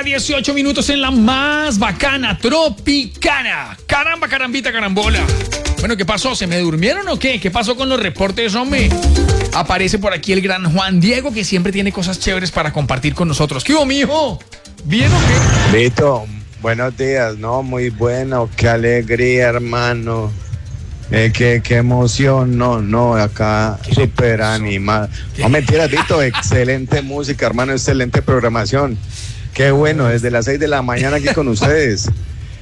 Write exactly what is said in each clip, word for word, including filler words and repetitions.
dieciocho minutos en la más bacana, Tropicana. Caramba, carambita, carambola. Bueno, ¿qué pasó? ¿Se me durmieron o qué? ¿Qué pasó con los reportes, hombre? Aparece por aquí el gran Juan Diego, que siempre tiene cosas chéveres para compartir con nosotros. ¿Qué hubo, mijo? ¿Bien o qué? Vito, buenos días, ¿no? Muy bueno, qué alegría, hermano. Eh, qué, qué emoción, no, no, acá súper animado. No mentiras, Vito, excelente música, hermano, excelente programación. Qué bueno, desde las seis de la mañana aquí con ustedes.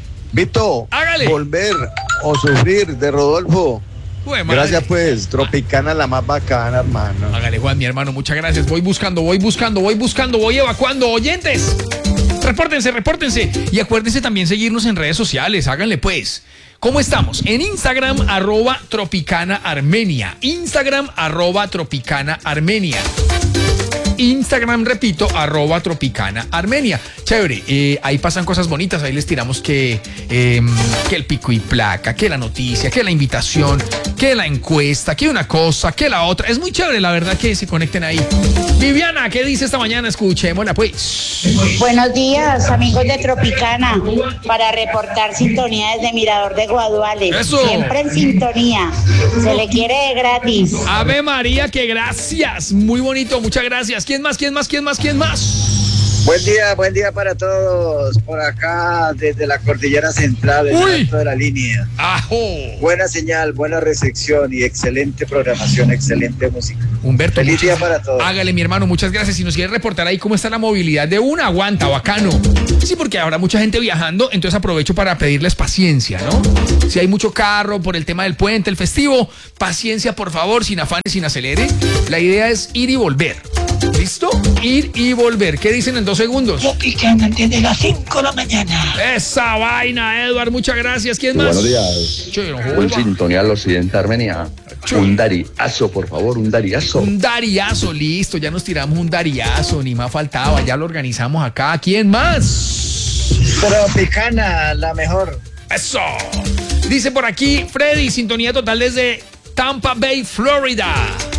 Vito, hágale. Volver o sufrir de Rodolfo. Jue Gracias pues, Tropicana la más bacana, hermano. Hágale, Juan, mi hermano, muchas gracias. Voy buscando, voy buscando, voy buscando, voy evacuando. Oyentes, repórtense, repórtense. Y acuérdense también seguirnos en redes sociales, háganle pues. ¿Cómo estamos? En Instagram, arroba Tropicana Armenia. Instagram, arroba Tropicana Armenia. Instagram, repito, arroba Tropicana Armenia. Chévere, eh, ahí pasan cosas bonitas, ahí les tiramos que, eh, que el pico y placa, que la noticia, que la invitación, que la encuesta, que una cosa, que la otra. Es muy chévere, la verdad, que se conecten ahí. Viviana, ¿qué dice esta mañana? Escuchémosla, pues. Buenos días, amigos de Tropicana, para reportar sintonía desde Mirador de Guaduales. Eso. Siempre en sintonía, se le quiere de gratis. Ave María, que gracias, muy bonito, muchas gracias. ¿Quién más, quién más, quién más, quién más? Buen día, buen día para todos. Por acá, desde la Cordillera Central, en el alto de la línea. ¡Ajo! Buena señal, buena recepción y excelente programación, excelente música. Humberto, feliz muchas, día para todos. Hágale, mi hermano, muchas gracias. Si nos quiere reportar ahí cómo está la movilidad de una, aguanta, bacano. Sí, porque habrá mucha gente viajando, entonces aprovecho para pedirles paciencia, ¿no? Si hay mucho carro por el tema del puente, el festivo, paciencia, por favor, sin afanes, sin acelere. La idea es ir y volver. ¿Listo? Ir y volver. ¿Qué dicen en dos segundos? Tropicana desde las cinco de la mañana. Esa vaina, Edward, muchas gracias. ¿Quién más? Buenos días. Chero, Buen sintonía al occidente de Armenia. Chero. Un dariazo, por favor, un dariazo. Un dariazo, listo. Ya nos tiramos un dariazo, ni más faltaba. Ya lo organizamos acá. ¿Quién más? Tropicana, la mejor. Eso. Dice por aquí Freddy, sintonía total desde Tampa Bay, Florida.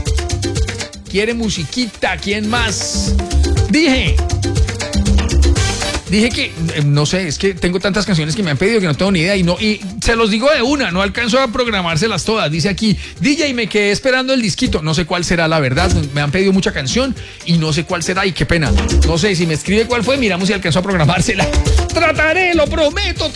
Quiere musiquita, ¿quién más? Dije, dije que, eh, no sé, es que tengo tantas canciones que me han pedido que no tengo ni idea y no, y se los digo de una, no alcanzo a programárselas todas. Dice aquí, D J, me quedé esperando el disquito, no sé cuál será la verdad, me han pedido mucha canción y no sé cuál será y qué pena. No sé, si me escribe cuál fue, miramos si alcanzó a programársela. Trataré, lo prometo,